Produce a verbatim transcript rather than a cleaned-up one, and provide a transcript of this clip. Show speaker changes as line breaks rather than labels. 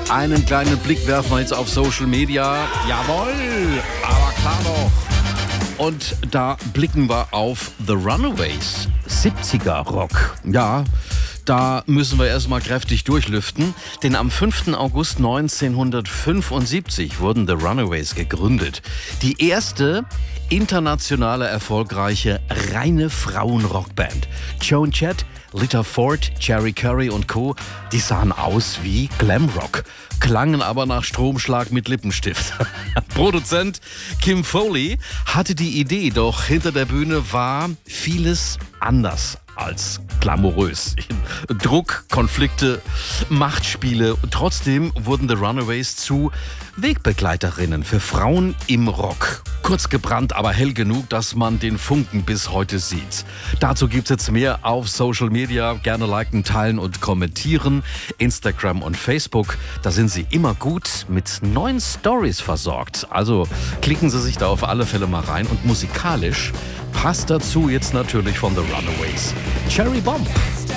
Einen kleinen Blick werfen wir jetzt auf Social Media. Jawohl, aber klar doch. Und da blicken wir auf The Runaways, siebziger Rock. Ja, da müssen wir erstmal kräftig durchlüften, denn am fünften August neunzehnhundertfünfundsiebzig wurden The Runaways gegründet. Die erste internationale erfolgreiche reine Frauenrockband. Joan Jett, Lita Ford, Jerry Curry und Co., die sahen aus wie Glamrock, klangen aber nach Stromschlag mit Lippenstift. Produzent Kim Foley hatte die Idee, doch hinter der Bühne war vieles anders als glamourös. Druck, Konflikte, Machtspiele. Trotzdem wurden The Runaways zu Wegbegleiterinnen für Frauen im Rock. Kurz gebrannt, aber hell genug, dass man den Funken bis heute sieht. Dazu gibt's jetzt mehr auf Social Media. Gerne liken, teilen und kommentieren. Instagram und Facebook, da sind sie immer gut mit neuen Stories versorgt. Also klicken Sie sich da auf alle Fälle mal rein. Und musikalisch passt dazu jetzt natürlich von The Runaways Cherry Bomb.